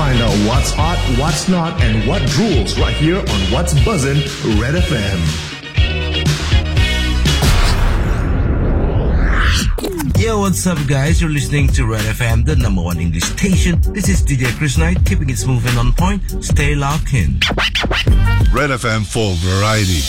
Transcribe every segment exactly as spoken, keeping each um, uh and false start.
find out what's hot, what's not, and what rules right here on What's Buzzin' Red F M. Yo, what's up, guys? You're listening to Red F M, the number one English station. This is D J Chris Knight, keeping it smooth and on point. Stay locked in. Red F M for variety.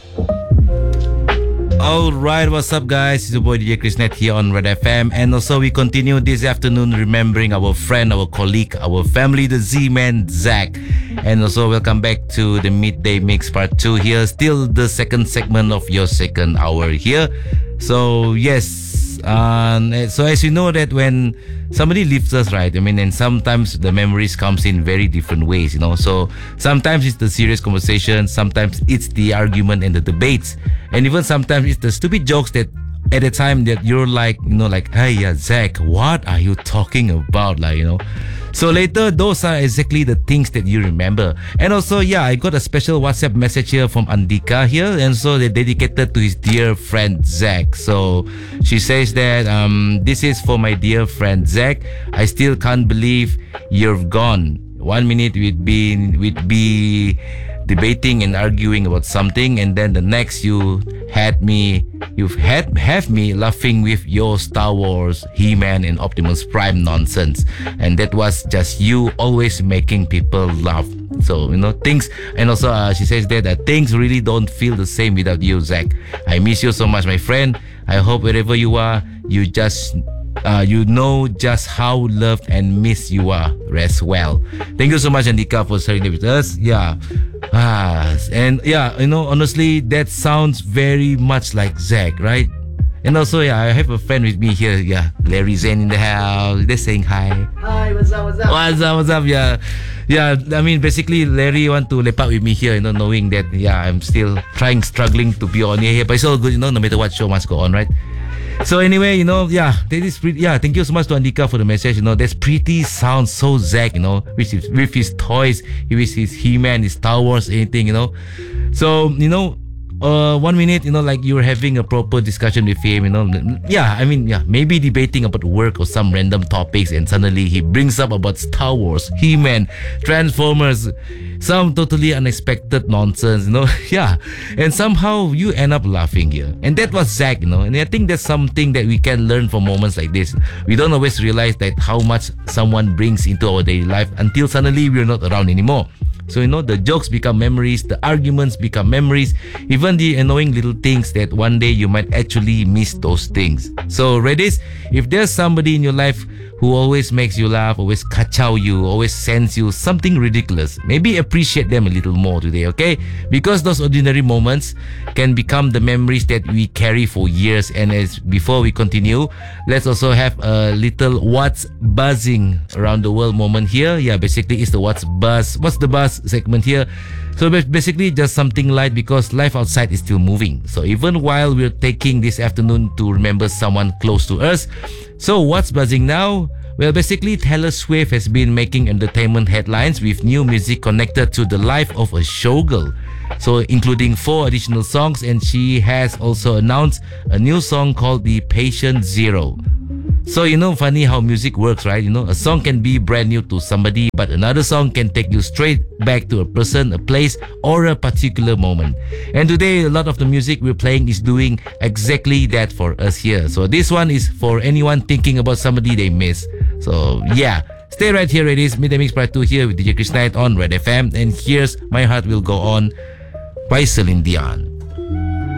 Alright, what's up, guys? It's your boy D J Chris Knight here on Red F M. And also, we continue this afternoon remembering our friend, our colleague, our family, the Z-Man, Zach. And also, welcome back to the Midday Mix Part two here. Still the second segment of your second hour here. So, yes. Um, so as you know that when somebody leaves us, right, I mean, and sometimes the memories comes in very different ways, you know. So sometimes it's the serious conversation, sometimes it's the argument and the debates, and even sometimes it's the stupid jokes that at a time that you're like, you know, like, hey, yeah, Zach, what are you talking about, like, you know. So later, those are exactly the things that you remember. And also, yeah, I got a special WhatsApp message here from Andika here, and so they dedicated to his dear friend Zach. So she says that um, this is for my dear friend Zach. I still can't believe you're gone. One minute we'd be we'd be debating and arguing about something, and then the next you had me you've had have me laughing with your Star Wars, He-Man and Optimus Prime nonsense, and that was just you always making people laugh. So, you know, things, and also uh, she says that uh, things really don't feel the same without you, Zach. I miss you so much, my friend. I hope wherever you are, you just Uh, you know just how loved and missed you are. Rest well. Thank you so much, Andika, for sharing it with us. Yeah. Ah, and yeah, you know, honestly, that sounds very much like Zach, right? And also, yeah, I have a friend with me here. Yeah, Larry Zen in the house. They're saying hi. Hi, what's up, what's up? What's up, what's up? Yeah. Yeah, I mean, basically, Larry want to lepak with me here, you know, knowing that, yeah, I'm still trying, struggling to be on here. But it's all good, you know, no matter what, show must go on, right? So anyway, you know, yeah, that is pretty. Yeah, thank you so much to Andika for the message. You know, that's pretty sounds so Zach. You know, with his, with his toys, with his He-Man, his Star Wars, anything. You know, so you know, uh, one minute, you know, like you were having a proper discussion with him. You know, yeah, I mean, yeah, maybe debating about work or some random topics, and suddenly he brings up about Star Wars, He-Man, Transformers. Some totally unexpected nonsense, you know. Yeah. And somehow you end up laughing here. And that was Zach, you know. And I think that's something that we can learn from moments like this. We don't always realize that how much someone brings into our daily life until suddenly we're not around anymore. So, you know, the jokes become memories, the arguments become memories, even the annoying little things that one day you might actually miss those things. So, Redis, if there's somebody in your life who always makes you laugh, always kacau you, always sends you something ridiculous, maybe appreciate them a little more today, okay? Because those ordinary moments can become the memories that we carry for years. And as before we continue, let's also have a little what's buzzing around the world moment here. Yeah, basically it's the what's buzz, what's the buzz segment here. So basically just something light because life outside is still moving. So even while we're taking this afternoon to remember someone close to us, so what's buzzing now? Well, basically Taylor Swift has been making entertainment headlines with new music connected to the life of a showgirl. So including four additional songs, and she has also announced a new song called The Patient Zero. So, you know, funny how music works, right? You know, a song can be brand new to somebody, but another song can take you straight back to a person, a place, or a particular moment. And today, a lot of the music we're playing is doing exactly that for us here. So this one is for anyone thinking about somebody they miss. So, yeah. Stay right here, it is Midday Mix Part two here with D J Chris Knight on Red F M. And here's My Heart Will Go On by Celine Dion.